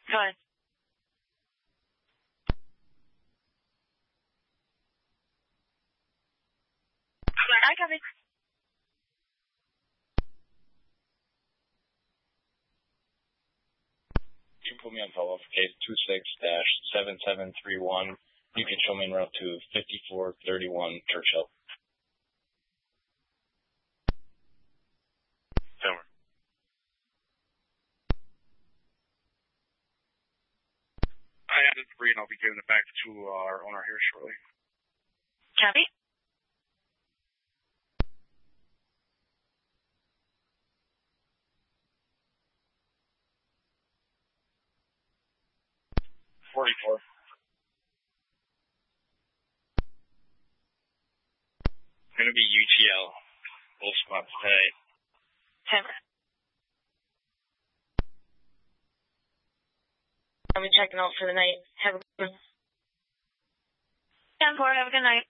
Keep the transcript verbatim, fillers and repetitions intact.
Go ahead. I copy. You can put me on follow up for case two six dash seven seven three one. You can show me en route to fifty-four thirty-one Churchill. Over. I added three, and I'll be giving it back to our owner here shortly. Copy. forty-four. Going to be U T L. Full spot today. Timber. I'll be checking out for the night. Have a good one. ten four, have a good night.